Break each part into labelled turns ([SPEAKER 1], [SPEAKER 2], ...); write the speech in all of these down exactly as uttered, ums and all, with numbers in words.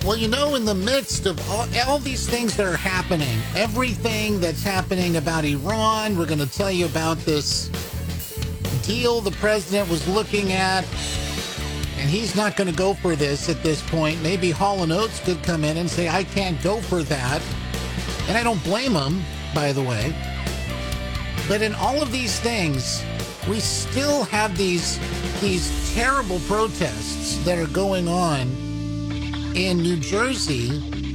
[SPEAKER 1] Well, you know, in the midst of all, all these things that are happening, everything that's happening about Iran, we're going to tell you about this deal the president was looking at, and he's not going to go for this at this point. Maybe Hall and Oates could come in and say, I can't go for that. And I don't blame him, by the way. But in all of these things, we still have these, these terrible protests that are going on in New Jersey,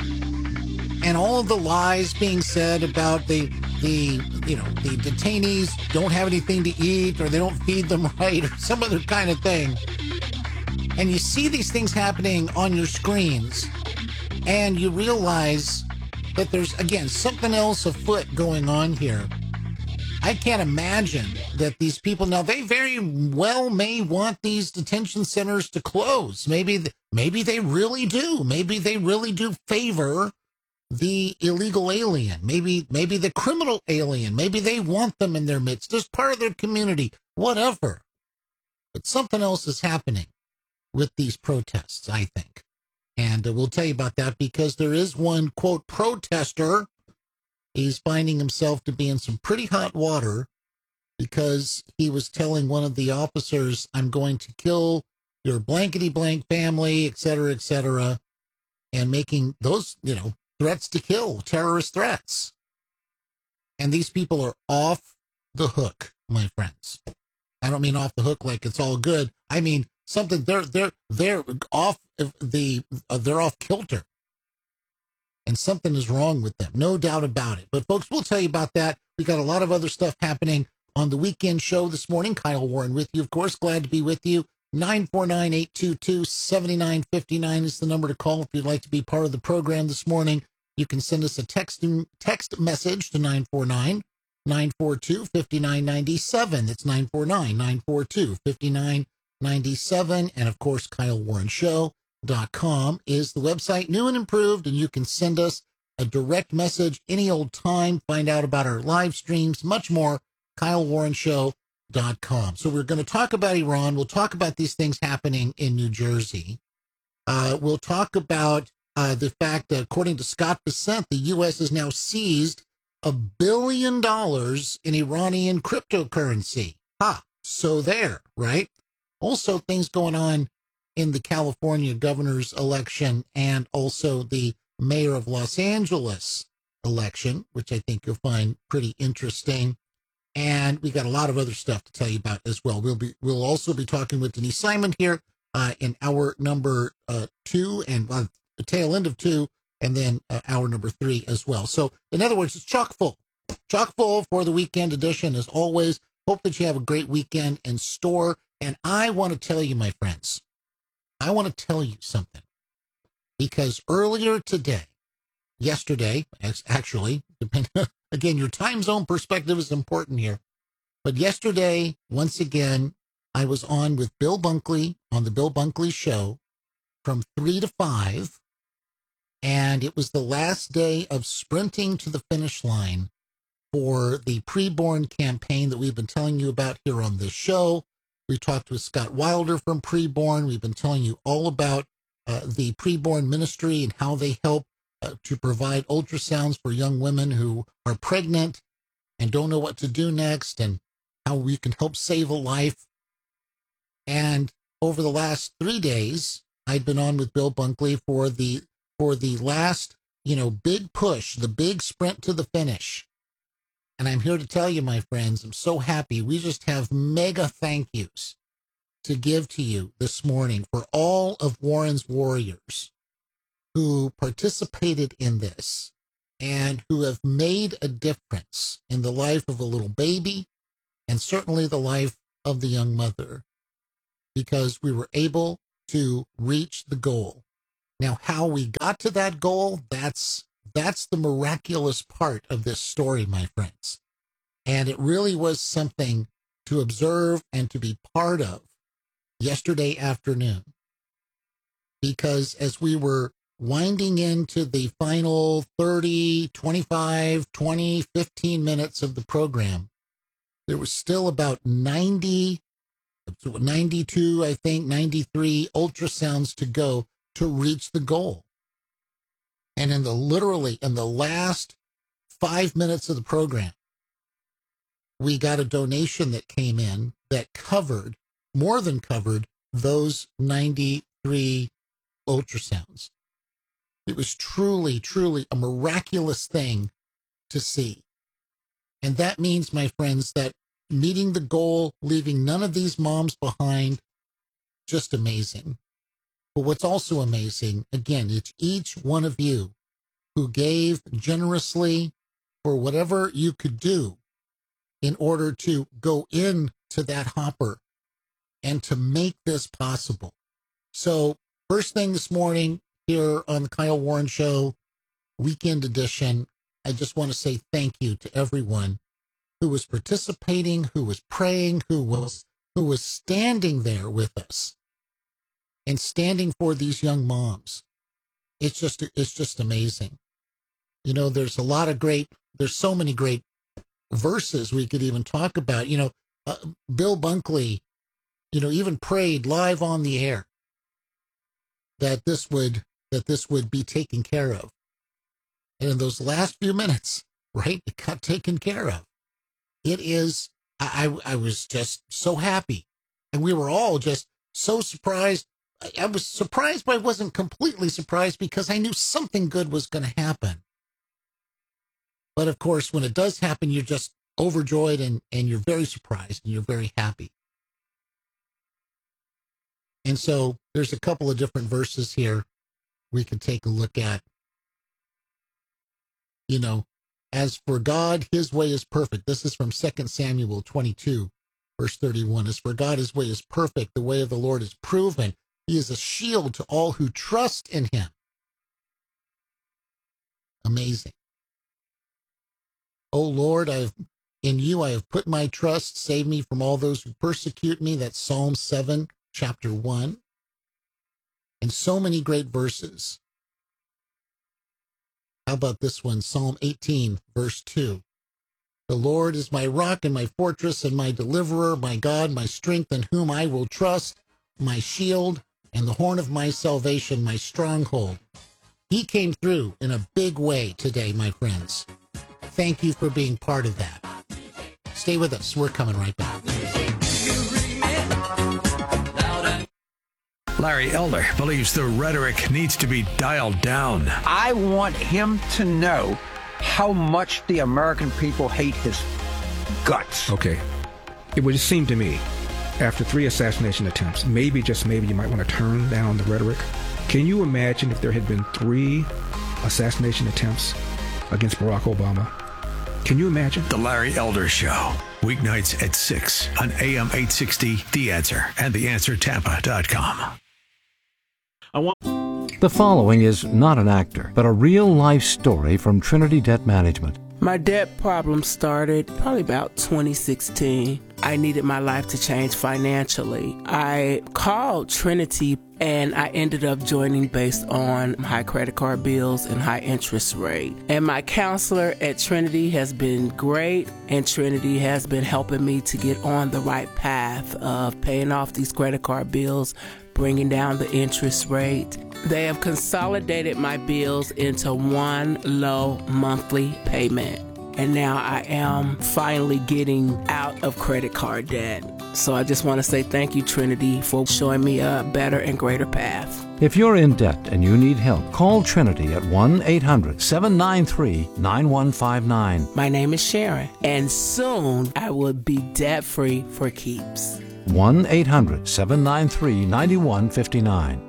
[SPEAKER 1] and all of the lies being said about the the you know the detainees don't have anything to eat, or they don't feed them right, or some other kind of thing. And you see these things happening on your screens, and you realize that there's, again, something else afoot going on here. I can't imagine that these people, now they very well may want these detention centers to close. Maybe, maybe they really do. Maybe they really do favor the illegal alien. Maybe, maybe the criminal alien. Maybe they want them in their midst as part of their community, whatever. But something else is happening with these protests, I think. And uh, we'll tell you about that, because there is one, quote, protester. He's finding himself to be in some pretty hot water because he was telling one of the officers, I'm going to kill your blankety blank family, et cetera, et cetera, and making those, you know, threats to kill, terrorist threats. And these people are off the hook, my friends. I don't mean off the hook like it's all good. I mean something, they're, they're, they're off the, uh, they're off kilter. And something is wrong with them, no doubt about it. But folks, we'll tell you about that. We got a lot of other stuff happening on the weekend show this morning. Kyle Warren with you, of course. Glad to be with you. nine four nine, eight two two, seven nine five nine is the number to call if you'd like to be part of the program this morning. You can send us a text text message to nine four nine, nine four two, five nine nine seven. That's nine four nine, nine four two, five nine nine seven. And of course, Kyle Warren Show. Dot com is the website, new and improved, and you can send us a direct message any old time, find out about our live streams, much more, Kyle Warren Show dot com. So we're going to talk about Iran. We'll talk about these things happening in New Jersey. Uh, we'll talk about uh, the fact that, according to Scott Bessent, the U S has now seized a billion dollars in Iranian cryptocurrency. Ha, so there, right? Also, things going on in the California governor's election, and also the mayor of Los Angeles election, which I think you'll find pretty interesting. And we got a lot of other stuff to tell you about as well. We'll be, we'll also be talking with Denise Simon here uh, in hour number uh, two, and uh, the tail end of two, and then uh, hour number three as well. So in other words, it's chock full, chock full for the weekend edition as always. Hope that you have a great weekend in store. And I want to tell you, my friends, I want to tell you something, because earlier today, yesterday, actually, depending, again, your time zone perspective is important here. But yesterday, once again, I was on with Bill Bunkley on the Bill Bunkley Show from three to five. And it was the last day of sprinting to the finish line for the preborn campaign that we've been telling you about here on this show. We talked with Scott Wilder from Preborn. We've been telling you all about uh, the Preborn ministry and how they help uh, to provide ultrasounds for young women who are pregnant and don't know what to do next, and how we can help save a life. And over the last three days, I'd been on with Bill Bunkley for the for the last, you know, big push, the big sprint to the finish. And I'm here to tell you, my friends, I'm so happy. We just have mega thank yous to give to you this morning for all of Warren's warriors who participated in this and who have made a difference in the life of a little baby, and certainly the life of the young mother, because we were able to reach the goal. Now, how we got to that goal, that's That's the miraculous part of this story, my friends. And it really was something to observe and to be part of yesterday afternoon. Because as we were winding into the final thirty, twenty-five, twenty, fifteen minutes of the program, there was still about ninety, ninety-two, I think, ninety-three ultrasounds to go to reach the goal. And in the literally in the last five minutes of the program, we got a donation that came in that covered, more than covered, those ninety-three ultrasounds. It was truly, truly a miraculous thing to see. And that means, my friends, that meeting the goal, leaving none of these moms behind, just amazing. But what's also amazing, again, it's each one of you who gave generously for whatever you could do in order to go into that hopper and to make this possible. So first thing this morning here on the Kyle Warren Show, weekend edition, I just want to say thank you to everyone who was participating, who was praying, who was who was standing there with us and standing for these young moms. It's just it's just amazing. You know, there's a lot of great, there's so many great verses we could even talk about. You know, uh, Bill Bunkley, you know, even prayed live on the air that this would that this would be taken care of. And in those last few minutes, right, it got taken care of. It is, I, I, I was just so happy. And we were all just so surprised. I, I was surprised, but I wasn't completely surprised because I knew something good was going to happen. But of course, when it does happen, you're just overjoyed and, and you're very surprised and you're very happy. And so there's a couple of different verses here we could take a look at. You know, as for God, his way is perfect. This is from Second Samuel twenty-two, verse thirty-one. As for God, his way is perfect. The way of the Lord is proven. He is a shield to all who trust in him. Amazing. O Lord, I have, in you I have put my trust. Save me from all those who persecute me. That's Psalm seven, chapter one. And so many great verses. How about this one? Psalm eighteen, verse two. The Lord is my rock and my fortress and my deliverer, my God, my strength in whom I will trust, my shield and the horn of my salvation, my stronghold. He came through in a big way today, my friends. Thank you for being part of that. Stay with us. We're coming right back.
[SPEAKER 2] Larry Elder believes the rhetoric needs to be dialed down.
[SPEAKER 3] I want him to know how much the American people hate his guts.
[SPEAKER 4] Okay. It would just seem to me, after three assassination attempts, maybe, just maybe, you might want to turn down the rhetoric. Can you imagine if there had been three assassination attempts against Barack Obama? Can you imagine?
[SPEAKER 2] The Larry Elder Show. Weeknights at six on A M eight sixty, The Answer, and the answer tampa dot com.
[SPEAKER 5] I want- the following is not an actor, but a real-life story from Trinity Debt Management.
[SPEAKER 6] My debt problem started probably about twenty sixteen. I needed my life to change financially. I called Trinity and I ended up joining based on high credit card bills and high interest rate. And my counselor at Trinity has been great, and Trinity has been helping me to get on the right path of paying off these credit card bills, bringing down the interest rate. They have consolidated my bills into one low monthly payment. And now I am finally getting out of credit card debt. So I just want to say thank you, Trinity, for showing me a better and greater path.
[SPEAKER 5] If you're in debt and you need help, call Trinity at one eight hundred seven nine three nine one five nine.
[SPEAKER 6] My name is Sharon, and soon I will be debt-free for keeps.
[SPEAKER 5] one eight hundred seven nine three nine one five nine.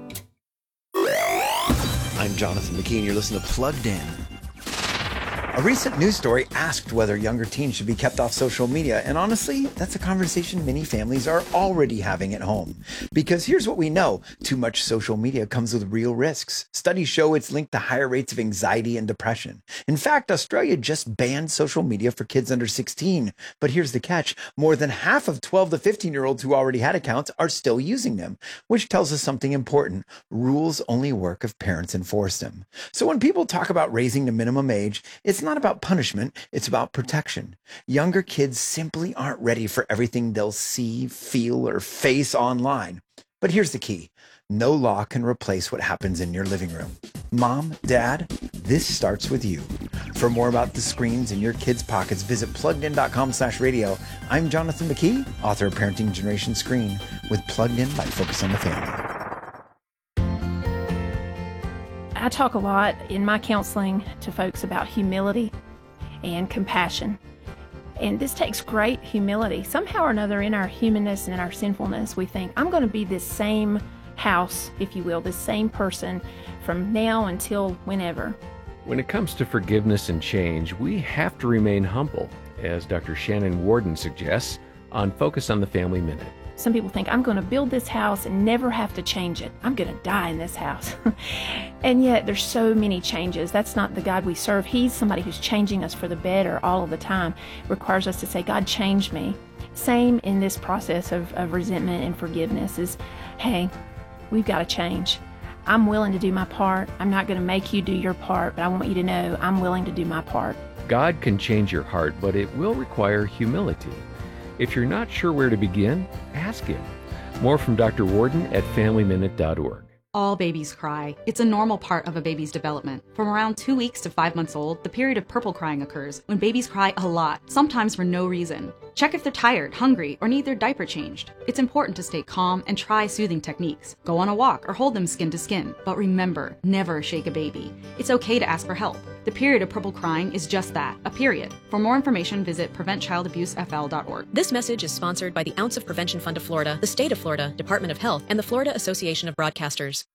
[SPEAKER 7] I'm Jonathan McKean. You're listening to Plugged In. A recent news story asked whether younger teens should be kept off social media, and honestly, that's a conversation many families are already having at home. Because here's what we know: too much social media comes with real risks. Studies show it's linked to higher rates of anxiety and depression. In fact, Australia just banned social media for kids under sixteen. But here's the catch: more than half of twelve to fifteen year olds who already had accounts are still using them, which tells us something important. Rules only work if parents enforce them. So when people talk about raising the minimum age, it's not about punishment, it's about protection. Younger kids simply aren't ready for everything they'll see, feel, or face online. But here's the key: no law can replace what happens in your living room. Mom, Dad, this starts with you. For more about the screens in your kids' pockets, visit pluggedin.com slash radio. I'm Jonathan McKee, author of Parenting Generation Screen, with Plugged In by Focus on the Family.
[SPEAKER 8] I talk a lot in my counseling to folks about humility and compassion. And this takes great humility. Somehow or another in our humanness and in our sinfulness, we think, I'm going to be this same house, if you will, this same person from now until whenever.
[SPEAKER 9] When it comes to forgiveness and change, we have to remain humble, as Doctor Shannon Worden suggests on Focus on the Family Minute.
[SPEAKER 8] Some people think, I'm going to build this house and never have to change it. I'm going to die in this house. And yet there's so many changes. That's not the God we serve. He's somebody who's changing us for the better all of the time. It requires us to say, God, change me. Same in this process of, of resentment and forgiveness is, hey, we've got to change. I'm willing to do my part. I'm not going to make you do your part, but I want you to know I'm willing to do my part.
[SPEAKER 9] God can change your heart, but it will require humility. If you're not sure where to begin, ask Him. More from Doctor Worden at family minute dot org.
[SPEAKER 10] All babies cry. It's a normal part of a baby's development. From around two weeks to five months old, the period of purple crying occurs when babies cry a lot, sometimes for no reason. Check if they're tired, hungry, or need their diaper changed. It's important to stay calm and try soothing techniques. Go on a walk or hold them skin to skin. But remember, never shake a baby. It's okay to ask for help. The period of purple crying is just that, a period. For more information, visit prevent child abuse f l dot org.
[SPEAKER 11] This message is sponsored by the Ounce of Prevention Fund of Florida, the State of Florida, Department of Health, and the Florida Association of Broadcasters.